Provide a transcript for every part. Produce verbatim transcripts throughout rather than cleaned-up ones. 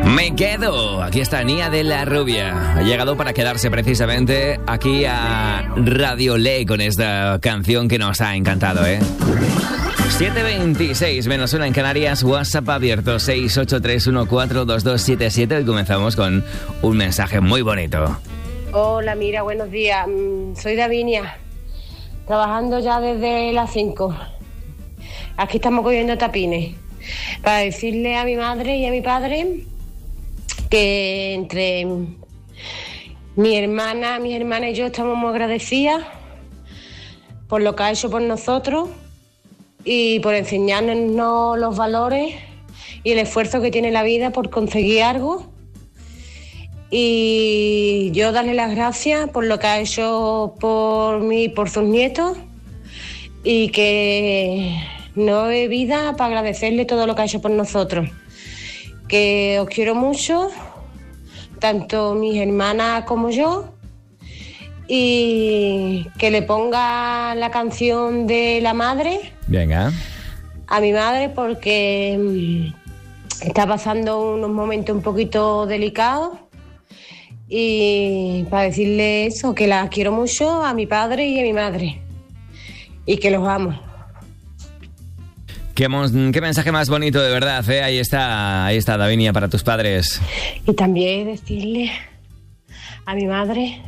Me quedo. Aquí está Nia de la Rubia. Ha llegado para quedarse precisamente aquí a Radio Le con esta canción que nos ha encantado, ¿eh? siete veintiséis menos una en Canarias. WhatsApp abierto seis ocho tres uno cuatro dos dos siete siete. Y comenzamos con un mensaje muy bonito. Hola, mira, buenos días. Soy Davinia, trabajando ya desde las cinco. Aquí estamos cogiendo tapines para decirle a mi madre y a mi padre que entre mi hermana, mis hermanas y yo estamos muy agradecidas por lo que ha hecho por nosotros y por enseñarnos los valores y el esfuerzo que tiene la vida por conseguir algo. Y yo darle las gracias por lo que ha hecho por mí y por sus nietos, y que no hay vida para agradecerle todo lo que ha hecho por nosotros. Que os quiero mucho, tanto mis hermanas como yo, y que le ponga la canción de la madre. Venga. A mi madre, porque está pasando unos momentos un poquito delicados, y para decirle eso, que la quiero mucho, a mi padre y a mi madre, y que los amo. Qué, mon- qué mensaje más bonito, de verdad, ¿eh? Ahí está, ahí está, Davinia, para tus padres. Y también decirle a mi madre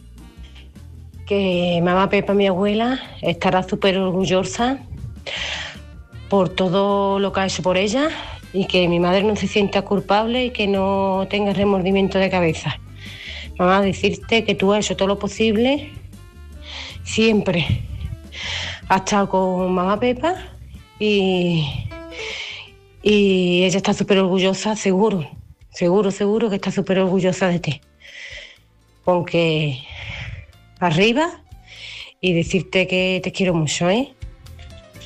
que mamá Pepa, mi abuela, estará súper orgullosa por todo lo que ha hecho por ella, y que mi madre no se sienta culpable y que no tenga remordimiento de cabeza. Mamá, decirte que tú has hecho todo lo posible, siempre has estado con mamá Pepa, y, y ella está súper orgullosa, seguro, seguro, seguro que está súper orgullosa de ti. Aunque arriba, y decirte que te quiero mucho, ¿eh?